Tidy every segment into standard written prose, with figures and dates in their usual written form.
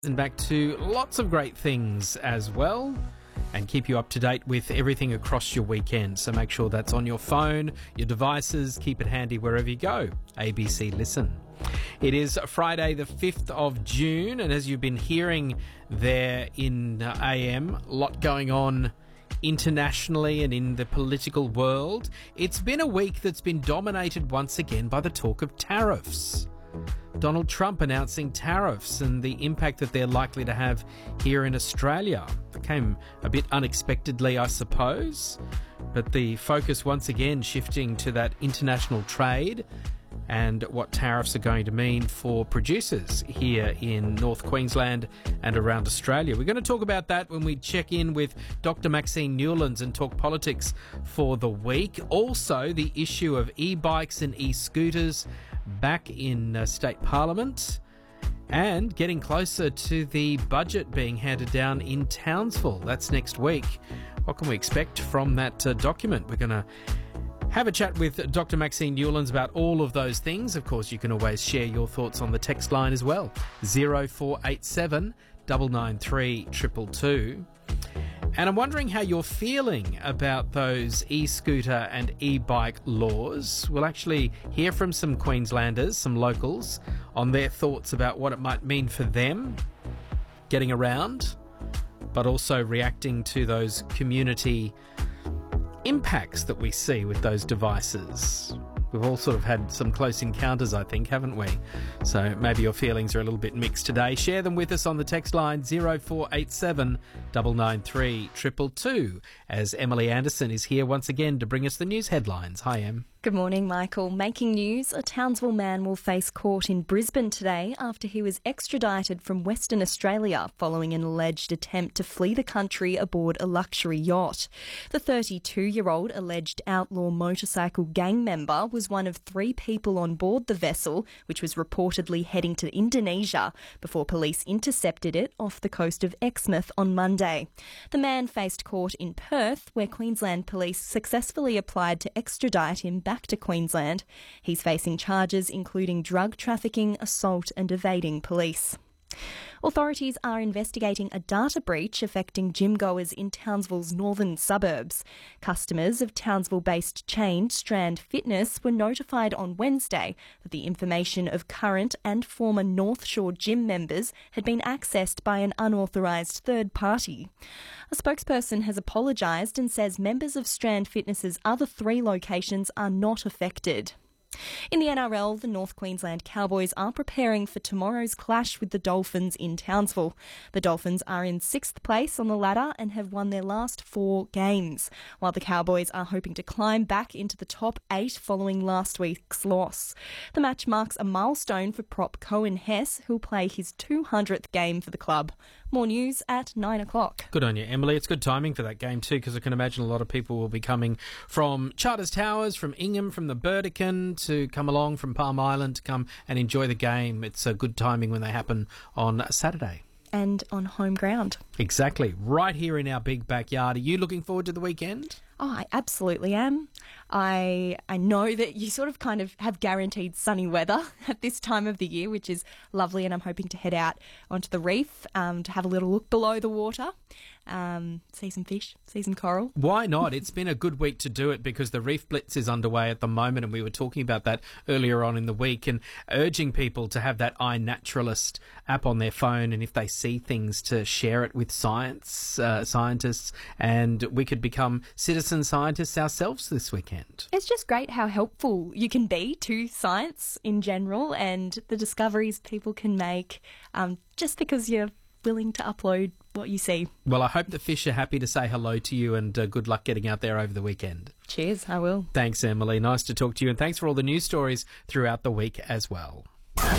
And back to lots of great things as well, and keep you up to date with everything across your weekend. So make sure that's on your phone, your devices, keep it handy wherever you go. ABC Listen. It is Friday the 5th of June, and as you've been hearing there in AM, a lot going on internationally and in the political world. It's been a week that's been dominated once again by the talk of tariffs. Donald Trump announcing tariffs and the impact that they're likely to have here in Australia. It came a bit unexpectedly, I suppose, but the focus once again shifting to that international trade and what tariffs are going to mean for producers here in North Queensland and around Australia. We're going to talk about that when we check in with Dr. Maxine Newlands and talk politics for the week. Also, the issue of e-bikes and e-scooters back in State Parliament, and getting closer to the budget being handed down in Townsville. That's next week. What can we expect from that document? We're going to have a chat with Dr. Maxine Newlands about all of those things. Of course, you can always share your thoughts on the text line as well. 0487 993 222. And I'm wondering how you're feeling about those e-scooter and e-bike laws. We'll actually hear from some Queenslanders, some locals, on their thoughts about what it might mean for them getting around, but also reacting to those community impacts that we see with those devices. We've all sort of had some close encounters, I think, haven't we? So maybe your feelings are a little bit mixed today. Share them with us on the text line 0487 993 222, as Emily Anderson is here once again to bring us the news headlines. Hi, Em. Good morning, Michael. Making news, a Townsville man will face court in Brisbane today after he was extradited from Western Australia following an alleged attempt to flee the country aboard a luxury yacht. The 32-year-old alleged outlaw motorcycle gang member was one of 3 people on board the vessel, which was reportedly heading to Indonesia, before police intercepted it off the coast of Exmouth on Monday. The man faced court in Perth, where Queensland police successfully applied to extradite him back to Queensland. He's facing charges including drug trafficking, assault and evading police. Authorities are investigating a data breach affecting gym goers in Townsville's northern suburbs. Customers of Townsville-based chain Strand Fitness were notified on Wednesday that the information of current and former North Shore gym members had been accessed by an unauthorised third party. A spokesperson has apologised and says members of Strand Fitness's other 3 locations are not affected. In the NRL, the North Queensland Cowboys are preparing for tomorrow's clash with the Dolphins in Townsville. The Dolphins are in 6th place on the ladder and have won their last 4 games, while the Cowboys are hoping to climb back into the top 8 following last week's loss. The match marks a milestone for prop Cohen Hess, who'll play his 200th game for the club. More news at 9 o'clock. Good on you, Emily. It's good timing for that game too, because I can imagine a lot of people will be coming from Charters Towers, from Ingham, from the Burdekin, to come along from Palm Island to come and enjoy the game. It's a good timing when they happen on Saturday. And on home ground. Exactly. Right here in our big backyard. Are you looking forward to the weekend? Oh, I absolutely am. I know that you sort of kind of have guaranteed sunny weather at this time of the year, which is lovely, and I'm hoping to head out onto the reef to have a little look below the water, see some fish, see some coral. Why not? It's been a good week to do it because the Reef Blitz is underway at the moment, and we were talking about that earlier on in the week and urging people to have that iNaturalist app on their phone, and if they see things, to share it with scientists, and we could become citizen scientists ourselves this weekend. It's just great how helpful you can be to science in general and the discoveries people can make just because you're willing to upload what you see. Well, I hope the fish are happy to say hello to you, and good luck getting out there over the weekend. Cheers, I will. Thanks, Emily. Nice to talk to you, and thanks for all the news stories throughout the week as well.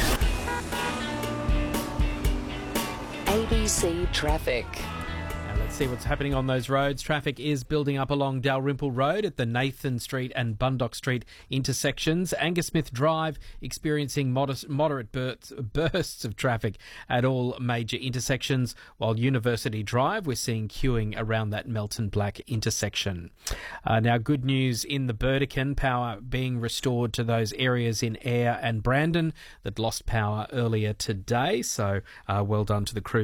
ABC Traffic. Now let's See what's happening on those roads. Traffic is building up along Dalrymple Road at the Nathan Street and Bundock Street intersections. Angus Smith Drive experiencing moderate bursts of traffic at all major intersections, while University Drive, we're seeing queuing around that Melton Black intersection. Now, good news in the Burdekin, power being restored to those areas in Ayr and Brandon that lost power earlier today. So well done to the crew